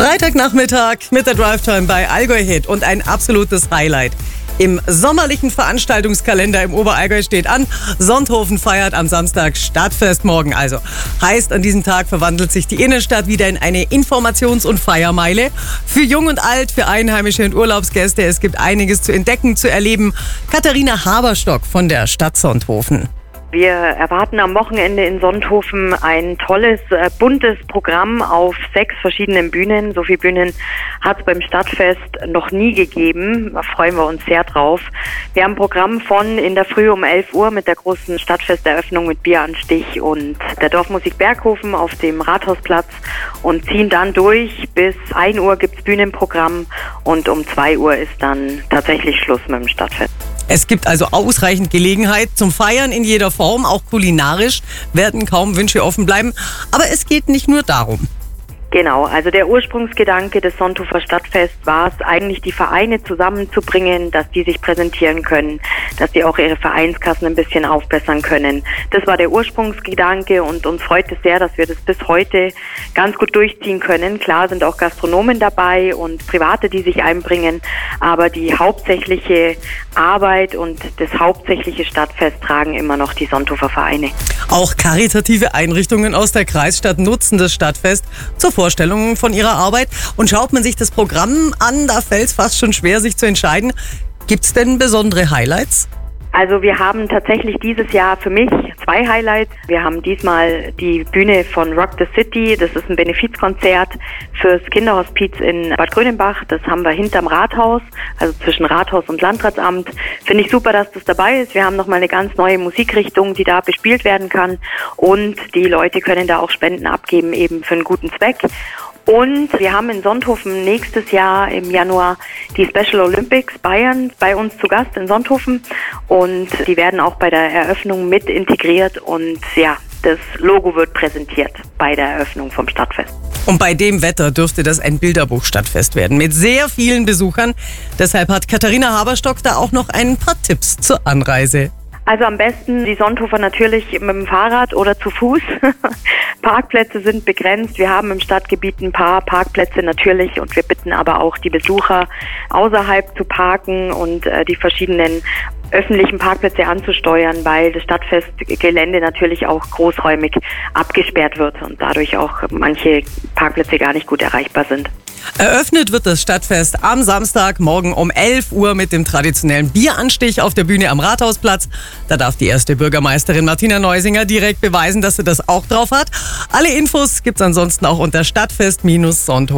Freitagnachmittag mit der Drive Time bei Allgäu Hit und ein absolutes Highlight. Im sommerlichen Veranstaltungskalender im Oberallgäu steht an, Sonthofen feiert am Samstag Stadtfest morgen. Also heißt, an diesem Tag verwandelt sich die Innenstadt wieder in eine Informations- und Feiermeile. Für Jung und Alt, für Einheimische und Urlaubsgäste. Es gibt einiges zu entdecken, zu erleben. Katharina Haberstock von der Stadt Sonthofen. Wir erwarten am Wochenende in Sonthofen ein tolles, buntes Programm auf 6 verschiedenen Bühnen. So viele Bühnen hat es beim Stadtfest noch nie gegeben. Da freuen wir uns sehr drauf. Wir haben ein Programm von in der Früh um 11 Uhr mit der großen Stadtfesteröffnung mit Bieranstich und der Dorfmusik Berghofen auf dem Rathausplatz und ziehen dann durch. Bis 1 Uhr gibt's Bühnenprogramm und um 2 Uhr ist dann tatsächlich Schluss mit dem Stadtfest. Es gibt also ausreichend Gelegenheit zum Feiern in jeder Form, auch kulinarisch werden kaum Wünsche offen bleiben. Aber es geht nicht nur darum. Genau, also der Ursprungsgedanke des Sonthofer Stadtfest war es eigentlich, die Vereine zusammenzubringen, dass die sich präsentieren können, dass die auch ihre Vereinskassen ein bisschen aufbessern können. Das war der Ursprungsgedanke und uns freut es sehr, dass wir das bis heute ganz gut durchziehen können. Klar sind auch Gastronomen dabei und Private, die sich einbringen, aber die hauptsächliche Arbeit und das hauptsächliche Stadtfest tragen immer noch die Sonthofer Vereine. Auch karitative Einrichtungen aus der Kreisstadt nutzen das Stadtfest zur Vorstellung von ihrer Arbeit. Und schaut man sich das Programm an, da fällt es fast schon schwer, sich zu entscheiden. Gibt es denn besondere Highlights? Also wir haben tatsächlich dieses Jahr für mich 2 Highlights. Wir haben diesmal die Bühne von Rock the City. Das ist ein Benefizkonzert fürs Kinderhospiz in Bad Grönenbach. Das haben wir hinterm Rathaus, also zwischen Rathaus und Landratsamt. Finde ich super, dass das dabei ist. Wir haben nochmal eine ganz neue Musikrichtung, die da bespielt werden kann. Und die Leute können da auch Spenden abgeben, eben für einen guten Zweck. Und wir haben in Sonthofen nächstes Jahr im Januar die Special Olympics Bayern bei uns zu Gast in Sonthofen. Und die werden auch bei der Eröffnung mit integriert. Und ja, das Logo wird präsentiert bei der Eröffnung vom Stadtfest. Und bei dem Wetter dürfte das ein Bilderbuch-Stadtfest werden mit sehr vielen Besuchern. Deshalb hat Katharina Haberstock da auch noch ein paar Tipps zur Anreise. Also am besten die Sonthofer natürlich mit dem Fahrrad oder zu Fuß. Parkplätze sind begrenzt. Wir haben im Stadtgebiet ein paar Parkplätze natürlich und wir bitten aber auch die Besucher außerhalb zu parken und die verschiedenen öffentlichen Parkplätze anzusteuern, weil das Stadtfestgelände natürlich auch großräumig abgesperrt wird und dadurch auch manche Parkplätze gar nicht gut erreichbar sind. Eröffnet wird das Stadtfest am Samstag morgen um 11 Uhr mit dem traditionellen Bieranstich auf der Bühne am Rathausplatz. Da darf die erste Bürgermeisterin Martina Neusinger direkt beweisen, dass sie das auch drauf hat. Alle Infos gibt's ansonsten auch unter stadtfest-sonthofen.at.